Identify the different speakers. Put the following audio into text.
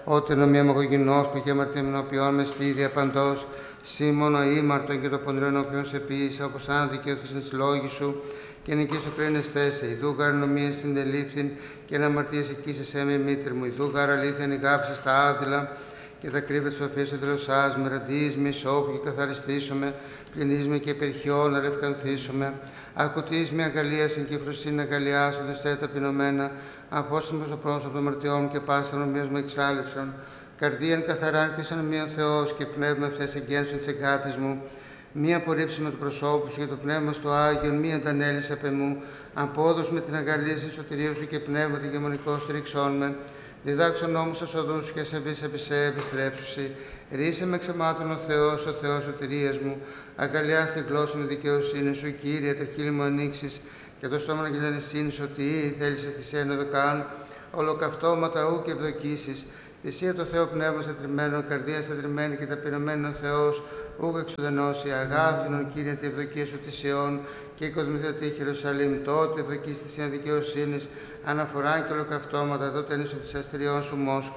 Speaker 1: ότι νομία μογογινόσκου και αμαρτήμενοποιών με στίδια παντός, σήμωνο ήμαρτον και το πονηρόν οποίον σε ποιήσα, όπως αν δικαιώθησαν τις λόγοι σου, και νικήσω κρίνες θέσε, ιδού γάρ νομία συντελήφθην, και να αμαρτίες εκείσες έμαι μήτρη μου, ιδού γάρ αλήθεια νηγάψεις τα άδειλα, και τα κρύβε της σοφίας ο δηλωσάς με, ραντείς με ισόπου και καθαριστήσομαι, πληνείς με και υπερχιών να ρευκανθήσουμε, ακουτείς με αγκαλίασιν και φροσύνη αγκαλιάσοντες τα ταπεινωμένα, απόστον προς το πρόσωπο των μαρτιών και πάσα νομίως με εξάλληψαν, καρδίαν καθαράν κτίσαν μία ο Θεός και πνεύμα ευθές εγγένσον της εγκάτης μου, μία απορρίψη με το προσώπου σου και το πνεύμα στο Άγιον, μία αντανέλης απ' εμού, απόδος με την αγκαλίαση σωτηρίου σου και πνεύμα την γεμονικό στηρίξόν με, διδάξον νόμους στους οδούς σου και σεβείς επί σε επιστρέψουσι, ρίσε με ξεμάτων ο Θεός σωτηρίας μου, αγκαλιάς τη γλώσσα με δικαιοσύνη σου, Κύριε, τα χείλη μου ανοίξεις και το στόμα να γελανισύνεις ότι θέλεις εθισέν εδώ καν, ολοκαυτώματα ου και ευδοκίσεις, θυσία το Θεό πνεύμα στατριμμένον, καρδία στατριμμένη και ταπεινωμένον Θεός, ούγ εξουδενώσει, αγάθινον Κύριε τη ευδοκία σου της Ιών και οικοδομηθέτη Ιερουσαλήμ, τότε ευδοκείς της δικαιοσύνης, αναφοράν και ολοκαυτώματα, τότε ένισο της αστηριών σου Μόσχου.